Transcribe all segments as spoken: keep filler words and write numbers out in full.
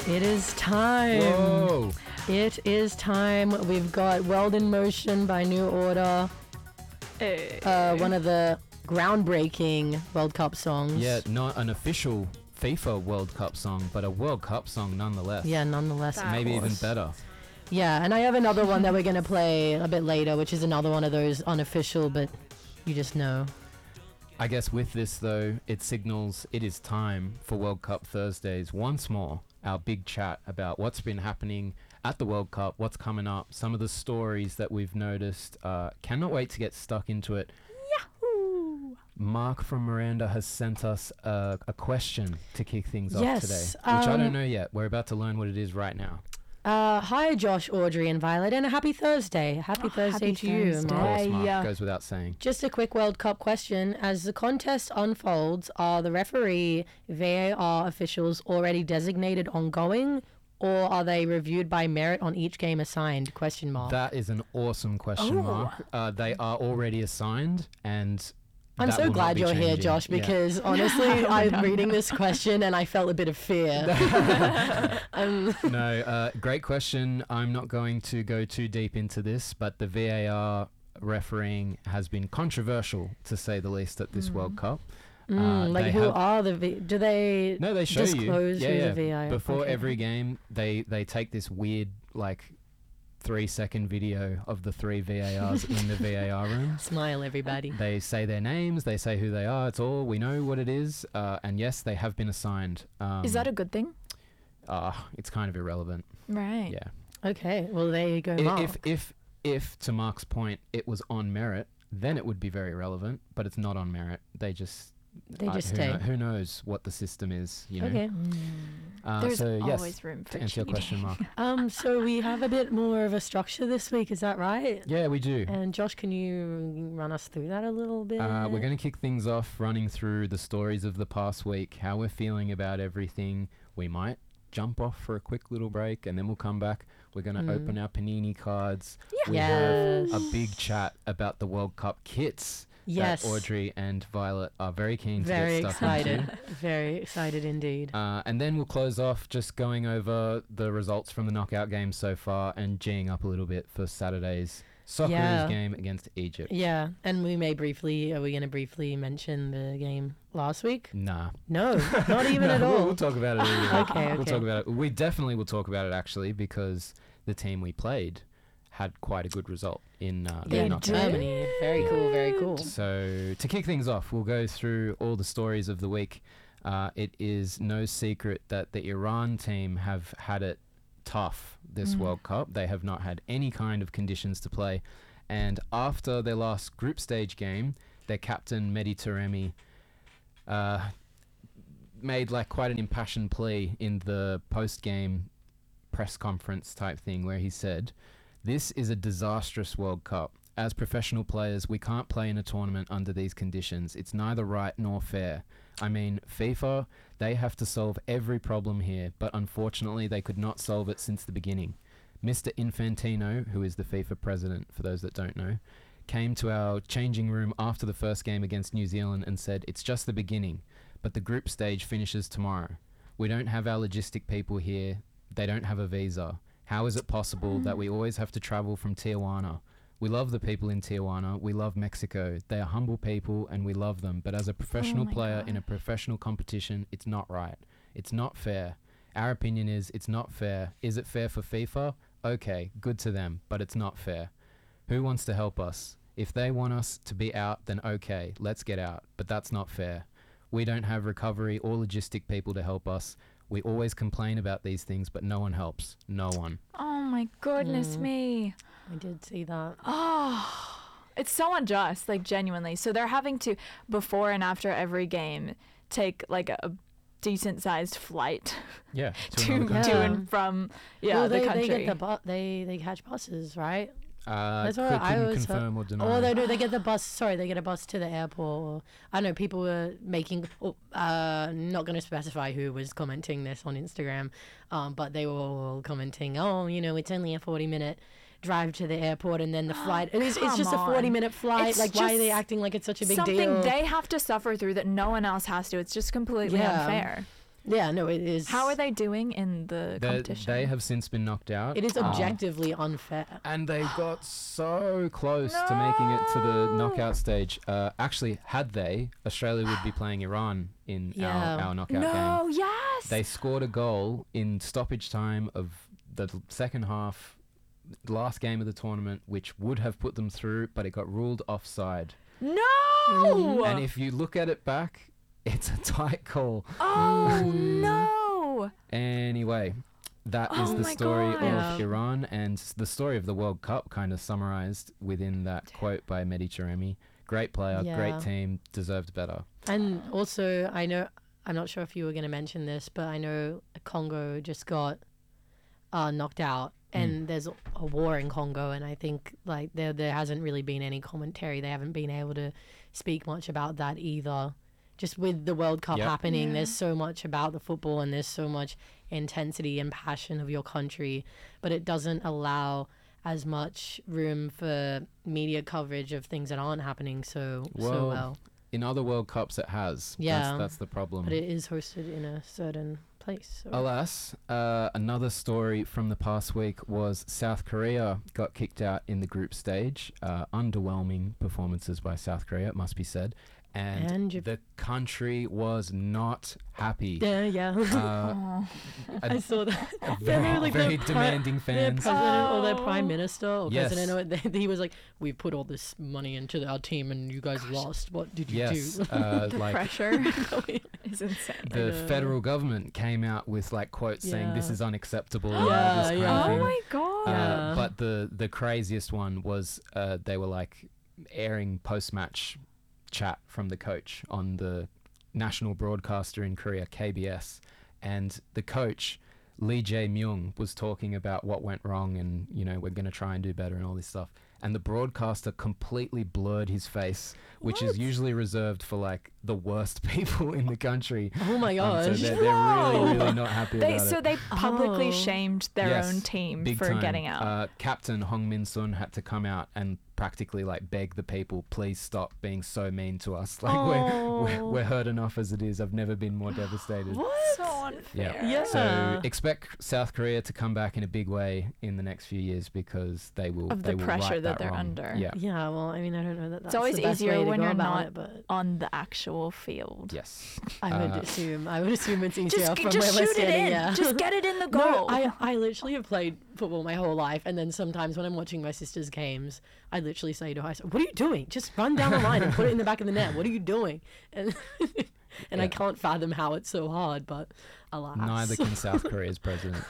It is time. Whoa. It is time. We've got World in Motion by New Order. Hey. Uh, one of the groundbreaking World Cup songs. Yeah, not an official FIFA World Cup song, but a World Cup song nonetheless. Yeah, nonetheless. That of Maybe even course. better. Yeah, and I have another one that we're going to play a bit later, which is another one of those unofficial, but you just know. I guess with this, though, it signals it is time for World Cup Thursdays once more. Our big chat about what's been happening at the World Cup, what's coming up, some of the stories that we've noticed. Uh, cannot wait to get stuck into it. Yahoo! Mark from Miranda has sent us a, a question to kick things off Yes, today, which I um, don't know yet. We're about to learn what it is right now. Uh, hi, Josh, Audrey, and Violet, and a happy Thursday. Happy Oh, Thursday happy to you, Thursday. Of Mark. course, Mark, yeah. goes without saying. Just a quick World Cup question. As the contest unfolds, are the referee V A R officials already designated ongoing, or are they reviewed by merit on each game assigned? Question mark. That is an awesome question, Oh. Mark. Uh, they are already assigned, and I'm that so will not glad be you're here, changing. Josh, Yeah. because honestly, I'm reading this question and I felt a bit of fear. um, No, uh, great question. I'm not going to go too deep into this, but the V A R refereeing has been controversial, to say the least, at this World Cup. mm, Uh, like, they who have- are the V? Do they No, they show disclose you. Yeah, who yeah. the V A R? Before okay. every game, they they take this weird like three second video of the three V A Rs in the V A R room. Smile, everybody. They say their names, they say who they are. It's all we know what it is. Uh, and yes, they have been assigned. Um, Is that a good thing? Uh, it's kind of irrelevant. Right. Yeah. Okay, well there you go, I- Mark. If if if to Mark's point, it was on merit, then it would be very relevant. But it's not on merit. They just They I- just who, stay. kno- who knows what the system is? You know. Okay. Uh, There's so yes, always room for to answer your cheating. question, Mark. Um, so we have a bit more of a structure this week, is that right? Yeah, we do. And Josh, can you run us through that a little bit? Uh, we're going to kick things off running through the stories of the past week, how we're feeling about everything. We might jump off for a quick little break and then we'll come back. We're going to Mm. open our Panini cards. Yeah. We Yes. have a big chat about the World Cup kits Yes. that Audrey and Violet are very keen to Very get stuck excited. into. Very excited indeed. Uh, and then we'll close off just going over the results from the knockout games so far and geeing up a little bit for Saturday's Socceroos Yeah. game against Egypt. Yeah, and we may briefly, are we going to briefly mention the game last week? Nah. No, not even No, at we'll- all. We'll talk about it anyway. Okay, We'll okay. talk about it. We definitely will talk about it actually because the team we played had quite a good result in uh, Yeah, their in knockout. Germany. Very cool, very cool. So to kick things off, we'll go through all the stories of the week. Uh, it is no secret that the Iran team have had it tough this Mm. World Cup. They have not had any kind of conditions to play. And after their last group stage game, their captain, Mehdi Taremi, uh, made like quite an impassioned plea in the post-game press conference type thing where he said, "This is a disastrous World Cup. As professional players, we can't play in a tournament under these conditions. It's neither right nor fair. I mean, FIFA, they have to solve every problem here, but unfortunately they could not solve it since the beginning. Mister Infantino, who is the FIFA president, for those that don't know, came to our changing room after the first game against New Zealand and said, it's just the beginning, but the group stage finishes tomorrow. We don't have our logistic people here. They don't have a visa. How is it possible that we always have to travel from Tijuana? We love the people in Tijuana. We love Mexico. They are humble people and we love them. But as a professional my player in a God. professional competition, it's not right. It's not fair. Our opinion is it's not fair. Is it fair for FIFA? Okay, good to them, but it's not fair. Who wants to help us? If they want us to be out, then okay, let's get out. But that's not fair. We don't have recovery or logistic people to help us. We always complain about these things, but no one helps. No one." Oh my goodness Mm. me. I did see that. Oh, it's so unjust, like genuinely. So they're having to, before and after every game, take like a decent sized flight Yeah. to, another to country. Yeah. and from yeah, well, they, the country. they get the bu- they they catch buses, right? Uh, That's could, what I couldn't always confirm or deny. Or they do. They get the bus. Sorry, they get a bus to the airport. Or, I know people were making. Oh, uh, not going to specify who was commenting this on Instagram, um, but they were all commenting. Oh, you know, it's only a forty-minute drive to the airport, and then the flight. It is, it's come just a on. forty-minute flight. It's like, why are they just acting like it's such a big Something deal? they have to suffer through that no one else has to. It's just completely Yeah. unfair. Yeah, no, it is. How are they doing in the They- competition? They have since been knocked out. It is Uh, objectively unfair. and they got so close to making it to the No. knockout stage. Uh, actually, had they, Australia would be playing Iran in Yeah. our, our knockout game. no, yes. They scored a goal in stoppage time of the l- second half, last game of the tournament, which would have put them through, but it got ruled offside. no. Mhm. And if you look at it back, it's a tight call. oh Mm. no. Anyway, that is Oh the my story God. Yeah. of Iran, and s- the story of the World Cup kind of summarized within that quote by Mehdi Taremi. Great player, Yeah. great team, deserved better. And also, I know, I'm not sure if you were going to mention this, but I know Congo just got uh, knocked out, and there's a a war in Congo, and I think like there there hasn't really been any commentary. They haven't been able to speak much about that either. Just with the World Cup Yep. happening, Yeah. there's so much about the football, and there's so much intensity and passion of your country, but it doesn't allow as much room for media coverage of things that aren't happening so so Well, well. In other World Cups, it has. Yeah. That's, that's the problem. But it is hosted in a certain place. So. Alas, uh, another story from the past week was South Korea got kicked out in the group stage. Uh, underwhelming performances by South Korea, it must be said. And, And Jap- the country was not happy. Yeah, yeah. Uh, Oh. a- I saw that. a They very, were like very the pri- demanding Their fans. president or their Oh. prime minister or Yes. president, or they, he was like, "We put all this money into our team, and you guys lost. What did you Yes, do?" uh, The like pressure is insane. the know. federal government came out with like quotes saying this Yeah. is unacceptable. and all Yeah, this kind yeah. of Oh thing. my god. Uh, Yeah. But the the craziest one was uh, they were like airing post match chat from the coach on the national broadcaster in Korea, K B S, and the coach Lee Jae Myung was talking about what went wrong and you know we're gonna try and do better and all this stuff. And the broadcaster completely blurred his face, which is What? usually reserved for like the worst people in the country. Oh my Um, so gosh. they're, they're really, No. really not happy They about so it. they publicly Oh. shamed their Yes, own team Big for time. getting out. Uh, Captain Hong Min Sun had to come out and practically like beg the people, please stop being so mean to us. Like we're, we're Oh. we're hurt enough as it is. I've never been more devastated. What? so unfair. Yeah. Yeah. So expect South Korea to come back in a big way in the next few years because they will Of they the will pressure right that they're wrong. under. Yeah. Yeah. Well, I mean, I don't know that that's always the best easier way to when go you're about not it, but On the actual field. Yes. I would Uh, assume I would assume it's easier Just, from just where we're shoot it standing. in. Yeah. Just get it in the No, goal. I I literally have played football my whole life, and then sometimes when I'm watching my sister's games, I literally say to her, "What are you doing? Just run down the line and put it in the back of the net. What are you doing?" And and I Yeah. can't fathom how it's so hard, but alas. Neither can South Korea's president.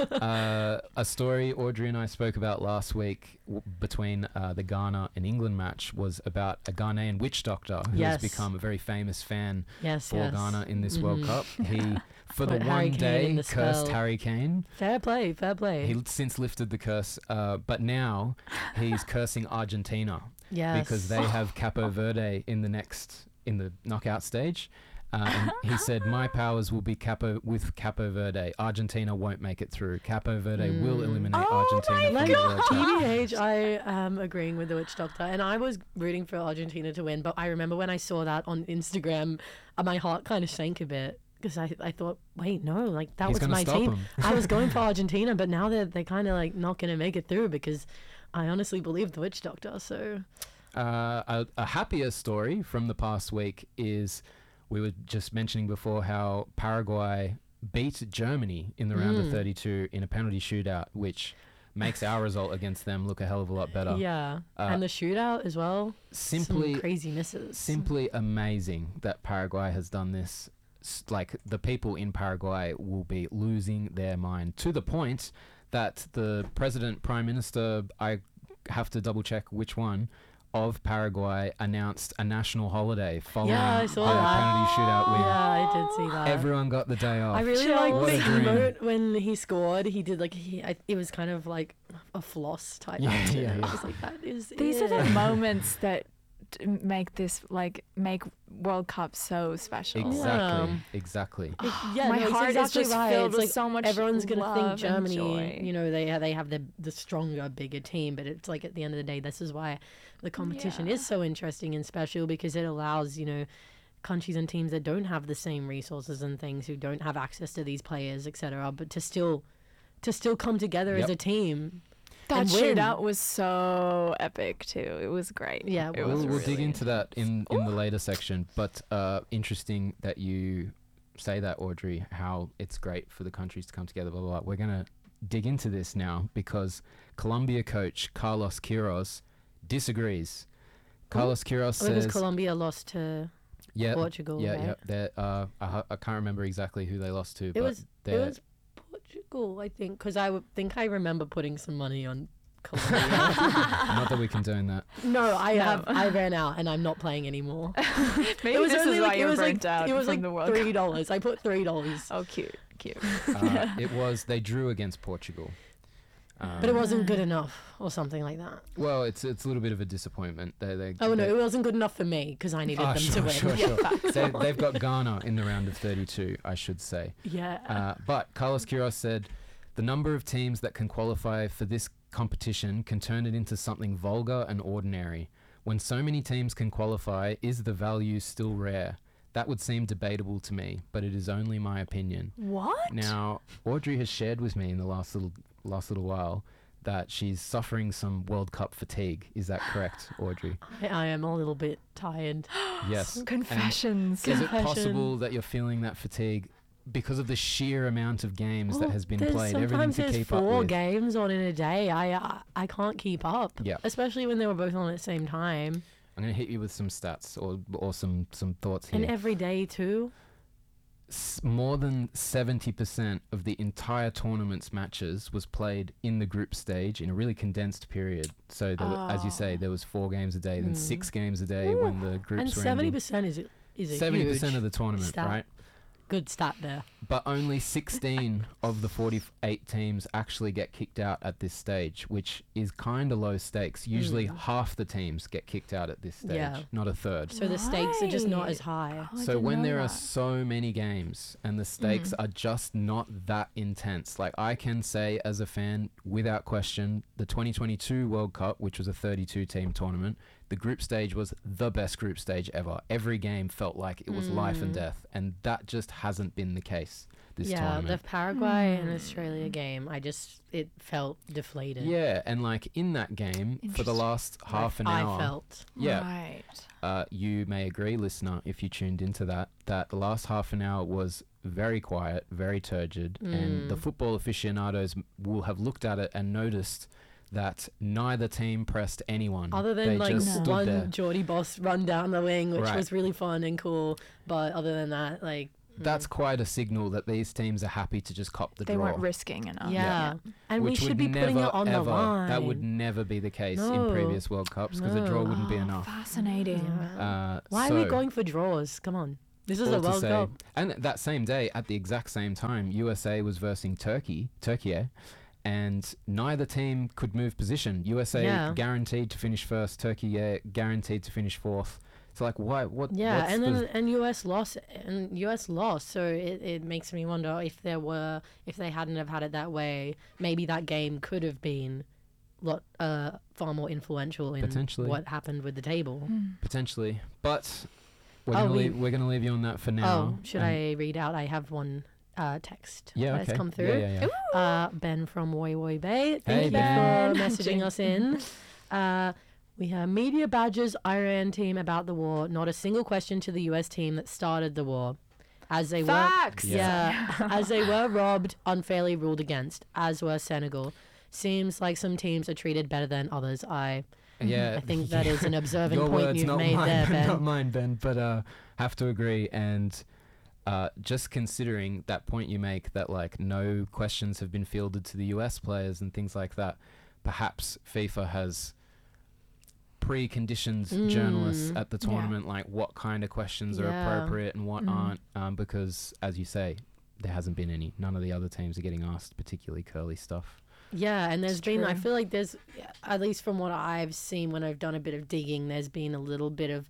Uh, a story Audrey and I spoke about last week w- between uh, the Ghana and England match was about a Ghanaian witch doctor who Yes. has become a very famous fan Yes, for yes. Ghana in this World Mhm. Cup. He, for the Put Harry one Kane in day, the cursed spell. Harry Kane. Fair play, fair play. He l- since lifted the curse, uh, but now he's cursing Argentina yes. because they have Capo Verde in the next in the knockout stage. Uh, and he said, "My powers will be Capo with Capo Verde. Argentina won't make it through. Capo Verde will Mm. eliminate Oh Argentina my from Like, the World Cup." T B H, I am agreeing with the witch doctor, and I was rooting for Argentina to win. But I remember when I saw that on Instagram, uh, my heart kind of sank a bit because I, I thought, wait, no, like that He's was gonna my stop team. him. I was going for Argentina, but now they're they're kind of like not gonna make it through because I honestly believe the witch doctor. So Uh, a, a happier story from the past week is we were just mentioning before how Paraguay beat Germany in the round of Mm. thirty-two in a penalty shootout, which makes our result against them look a hell of a lot better. yeah, Uh, and the shootout as well. Simply, Some crazy misses. simply amazing that Paraguay has done this. S- Like the people in Paraguay will be losing their mind to the point that the president, prime minister, I have to double check which one, of Paraguay announced a national holiday following Yeah, I saw the that. penalty shootout win. Yeah, I did see that. Everyone got the day off. I really What liked the a dream. emote when he scored. He did like he, I, it was kind of like a floss type. Yeah, action. yeah, I yeah. was like, that is These it. are the moments that d- make this like make World Cup so special. Exactly. Yeah. Exactly. It- yeah, My no, it's heart is exactly just right. filled It's with like so much everyone's gonna love think and Germany. joy. You know, they they have the the stronger, bigger team, but it's like at the end of the day, this is why the competition Yeah. is so interesting and special because it allows you know countries and teams that don't have the same resources and things, who don't have access to these players, et cetera, but to still to still come together Yep. as a team. That and win. shootout was so epic too. It was great. Yeah, it it was was. We'll, we'll dig really into that in, in the later section. But uh, interesting that you say that, Audrey, how it's great for the countries to come together, blah, blah, blah. We're going to dig into this now because Colombia coach Carlos Queiroz disagrees. Carlos Queiroz Oh, it was says... Colombia lost to yeah, Portugal, Yeah, right? yeah. They're, Uh, I, ha- I can't remember exactly who they lost to, It but was it they're... was Portugal, I think, because I would think I remember putting some money on Colombia. Not that we condone that. No, I No. have. I ran out and I'm not playing anymore. Maybe it was this only is like why it you're was burnt like out it was from like the World Cup. three dollars. I put three dollars, Oh, cute, cute. Uh, it was... They drew against Portugal. Um, but it wasn't good enough or something like that. Well, it's it's a little bit of a disappointment. They, they, Oh no, they, it wasn't good enough for me because I needed Ah, them sure, to win. sure, sure. they, they've got Ghana in the round of thirty-two, I should say. Yeah. Uh, but Carlos Queiroz said, the number of teams that can qualify for this competition can turn it into something vulgar and ordinary. When so many teams can qualify, is the value still rare? That would seem debatable to me, but it is only my opinion. What? Now, Audrey has shared with me in the last little last little while that she's suffering some World Cup fatigue. Is that correct, Audrey? I, I am a little bit tired. Yes. And Confessions. is it Confession. possible that you're feeling that fatigue because of the sheer amount of games that Well, has been there's- played, everything sometimes to there's keep up four with? games on in a day. I, I I can't keep up. Yeah. Especially when they were both on at the same time. I'm going to hit you with some stats or or some, some thoughts here. And every day too. S- more than seventy percent of the entire tournament's matches was played in the group stage in a really condensed period. So, there were, as you say, Oh. there was four games a day, then Mm. six games a day when the groups And were seventy ending. percent is is a seventy percent huge of the tournament, stat. right? good stat there. But only sixteen of the forty-eight teams actually get kicked out at this stage, which is kind of low stakes. Usually Mm. half the teams get kicked out at this stage, Yeah. not a third. So the stakes are just not Right. as high. Oh, I So didn't when know there are that. so many games and the stakes Mhm. are just not that intense, like I can say as a fan without question, the twenty twenty-two World Cup, which was a thirty-two team tournament, the group stage was the best group stage ever. Every game felt like it was life and Mm. death, and that just hasn't been the case this yeah, tournament. the Paraguay and Hmm. Australia game, I just it felt deflated. Yeah, and like in that game for the Interesting. last Like, half an I hour, felt. yeah, Right. uh, you may agree, listener, if you tuned into that, that the last half an hour was very quiet, very turgid, and the Mm. football aficionados m- will have looked at it and noticed that neither team pressed anyone. Other than they like just No. stood one there. Geordie Boss run down the wing, which Right. was really fun and cool. But other than that, like mm. That's quite a signal that these teams are happy to just cop the They draw. weren't risking enough. yeah. And we which should would be putting never, it on ever, the line. That would never be the case in No. previous World Cups because a draw No. wouldn't be Oh, enough. Fascinating. Yeah. Uh, Why are we so- going for draws? Come on, this is all a to World say- Cup. And that same day, at the exact same time, U S A was versing Turkey, Turkey, eh? And neither team could move position. U S A Yeah. guaranteed to finish first, Turkey yeah, guaranteed to finish fourth. It's like, why? What? Yeah, what's and the- then and U S lost, and U S lost. So it, it makes me wonder if there were, if they hadn't have had it that way, maybe that game could have been, lot uh far more influential in Potentially. what happened with the table. Mm. potentially, but we're Oh, gonna we- leave. We're gonna leave you on that for now. Oh, should and- I read out? I have one uh, text Yeah, that okay. has come through. Yeah, yeah, yeah. Uh, Ben from Woi Woi Bay. Thank Hey, you Ben. for messaging us in. Uh, we have media badges Iran team about the war. Not a single question to the U S team that started the war, as they Facts. were. Yeah, as they were robbed, unfairly ruled against, as were Senegal. Seems like some teams are treated better than others. I Yeah, I think that is an observant Your point words, you've not made mine, there, Ben. Not mine, Ben, but uh, have to agree. And uh, just considering that point you make that like no questions have been fielded to the U S players and things like that, perhaps FIFA has preconditions journalists Mm. at the Yeah. tournament, like what kind of questions are Yeah. appropriate and what Mm. aren't, um, because as you say, there hasn't been any. None of the other teams are getting asked particularly curly stuff. Yeah, and there's It's been, I true. feel like there's, at least from what I've seen when I've done a bit of digging, there's been a little bit of,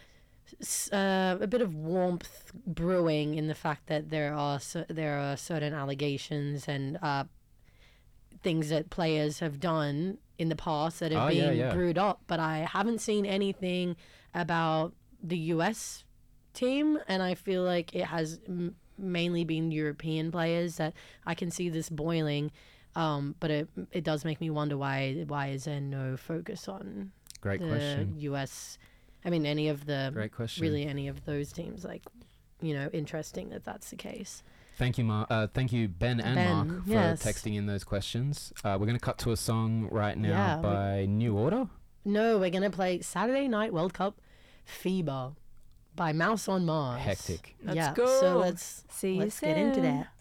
s- uh, a bit of warmth brewing in the fact that there are cer- there are certain allegations and uh, things that players have done in the past that have Oh, yeah, been yeah. brewed up, but I haven't seen anything about the U S team, and I feel like it has m- mainly been European players that I can see this boiling. Um, but it it does make me wonder why why is there no focus on Great the question. U S? I mean, any of the Great question. really any of those teams. Like, you know, interesting that that's the case. Thank you, Mark. Uh, thank you, Ben and Ben, Mark, for yes. texting in those questions. Uh, we're going to cut to a song right now Yeah, we- by New Order. No, we're gonna play Saturday Night World Cup FIBA by Mouse on Mars. Hectic. Let's yeah, go. So let's See you let's get into soon. that.